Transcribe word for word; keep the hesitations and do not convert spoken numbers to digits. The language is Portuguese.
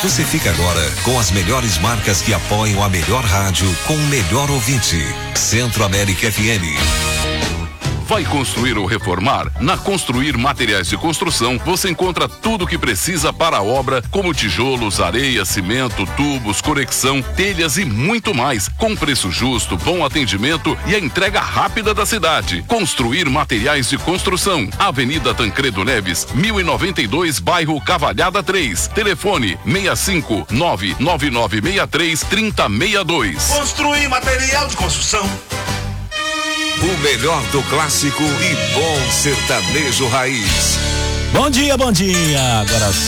Você fica agora com as melhores marcas que apoiam a melhor rádio com o melhor ouvinte. Centro América F M. Vai construir ou reformar? Na Construir Materiais de Construção, você encontra tudo o que precisa para a obra, como tijolos, areia, cimento, tubos, conexão, telhas e muito mais, com preço justo, bom atendimento e a entrega rápida da cidade. Construir Materiais de Construção, Avenida Tancredo Neves, mil e noventa e dois, bairro Cavalhada três. Telefone seis cinco nove nove nove seis três três zero seis dois. Construir Material de Construção. O melhor do clássico e bom sertanejo raiz. Bom dia, bom dia. Agora